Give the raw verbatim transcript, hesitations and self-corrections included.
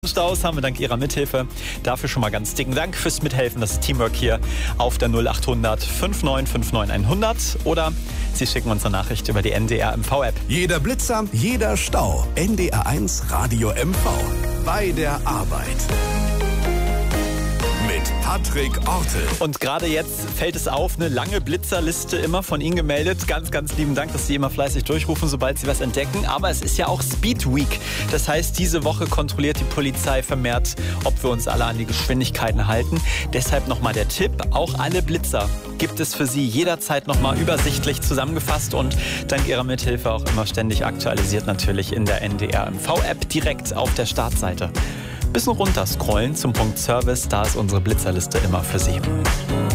Staus haben wir dank Ihrer Mithilfe. Dafür schon mal ganz dicken Dank fürs Mithelfen. Das ist Teamwork hier auf der null acht hundert fünfundneunzig neunundfünfzig hundert. Oder Sie schicken uns eine Nachricht über die N D R M V-App. Jeder Blitzer, jeder Stau. N D R eins Radio M V. Bei der Arbeit. Mit Patrick Ortel. Und gerade jetzt fällt es auf, eine lange Blitzerliste immer von Ihnen gemeldet. Ganz, ganz lieben Dank, dass Sie immer fleißig durchrufen, sobald Sie was entdecken. Aber es ist ja auch Speed Week. Das heißt, diese Woche kontrolliert die Polizei vermehrt, ob wir uns alle an die Geschwindigkeiten halten. Deshalb nochmal der Tipp, auch alle Blitzer gibt es für Sie jederzeit nochmal übersichtlich zusammengefasst und dank Ihrer Mithilfe auch immer ständig aktualisiert natürlich in der N D R M V-App direkt auf der Startseite. Bisschen runter scrollen zum Punkt Service, da ist unsere Blitzerliste immer für Sie.